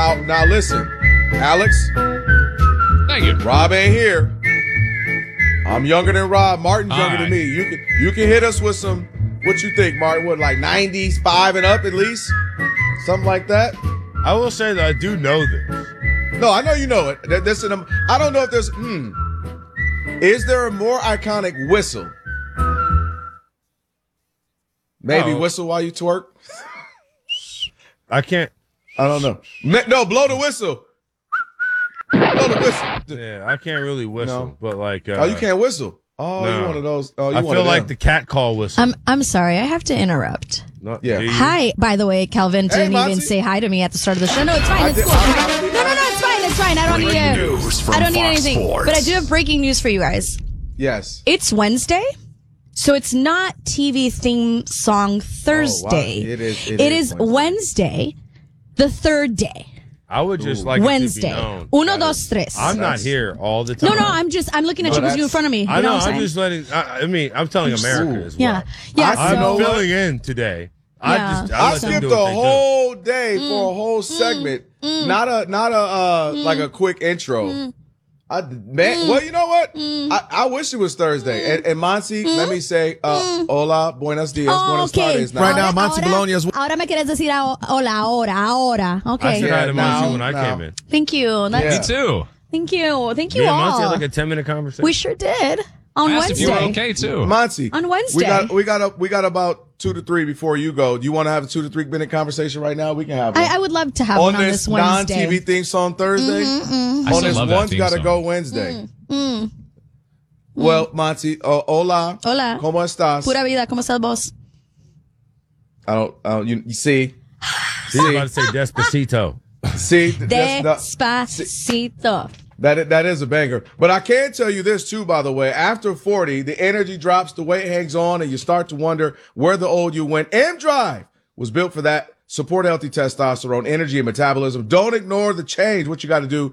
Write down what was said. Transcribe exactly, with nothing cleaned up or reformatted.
Now, now listen, Alex. Thank you. Rob ain't here. I'm younger than Rob. Martin's All younger right. than me. You can you can hit us with some. What you think, Martin? What, like ninety-five and up at least, something like that? I will say that I do know this. No, I know you know it. That- This an, I don't know if there's. Hmm. Is there a more iconic whistle? Maybe Oh. whistle while you twerk. I can't. I don't know. Me- No, blow the whistle. Blow the whistle. Yeah, I can't really whistle, No. but like. Uh, Oh, you can't whistle. Oh, No. you one of those. Oh, you I one feel of like them. the cat call whistle. I'm I'm sorry, I have to interrupt. Not, Yeah. do you? Hi, by the way, Calvin Hey, didn't even Monty. say hi to me at the start of the show. No, it's fine. I It's did- cool. I- No, no, no, it's fine. It's fine. I don't need Breaking to. news from I don't need Fox anything. Sports. But I do have breaking news for you guys. Yes. It's Wednesday, so it's not T V theme song Thursday. Oh, wow. It is- it it is is Wednesday, the third day. I would just like Wednesday. it to be known. Uno, that dos, is- tres. I'm not That's- here all the time. No, no, I'm just I'm looking at you because you're in front of me. You I know. know what I'm I'm saying? just letting. I, I mean, I'm telling America as well. Yeah, yeah. I I'm so, know what? filling in today. I Yeah. just. I, I let them skipped do the what they do. whole day Mm. for a whole segment. Not a not a uh like a quick intro. Mm. I man, well, you know what? I, I wish it was Thursday. And, and Monty, let me say, uh, hola, buenos dias, Oh, buenas okay. tardes. Now. Right now, Monty ahora, Bologna is- ahora me quieres decir a- hola, ahora, ahora. I Okay. said hi to Yeah, Monty now- when I now. came in. Thank you. That's, Yeah. Me too. Thank you. Thank you Me and all. Monty had like a ten minute conversation. We sure did on I asked if you Wednesday. were okay too. Monty, On Wednesday. we got we got a, we got about two to three before you go. Do you want to have a two to three minute conversation right now? We can have one. I, I would love to have on one on this this non Wednesday. T V theme song Thursday. I On still this love that one's theme got to song. go Wednesday. Well, Monty, uh, hola, Hola. ¿cómo estás? Pura vida, ¿cómo estás vos? I don't, I don't you, you see, He's about to say Despacito. see, that's the- Despacito. That that is a banger. But I can tell you this too, by the way. After forty, the energy drops, the weight hangs on, and you start to wonder where the old you went. M-Drive was built for that. Support healthy testosterone, energy, and metabolism. Don't ignore the change. What you got to do